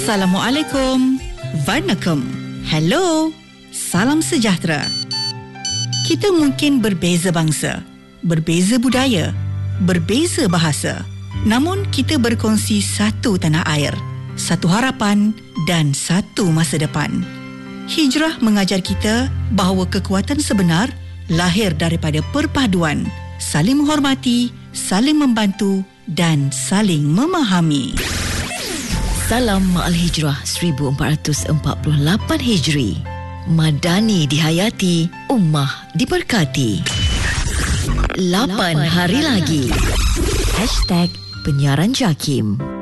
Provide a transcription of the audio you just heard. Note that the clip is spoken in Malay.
Assalamualaikum. Vanakkam. Hello. Salam sejahtera. Kita mungkin berbeza bangsa, berbeza budaya, berbeza bahasa. Namun kita berkongsi satu tanah air, satu harapan dan satu masa depan. Hijrah mengajar kita bahawa kekuatan sebenar lahir daripada perpaduan, saling menghormati, saling membantu dan saling memahami. Salam Ma'al Hijrah 1448 Hijri. Madani dihayati, ummah diberkati. 8 hari lagi. #penyiaran JAKIM.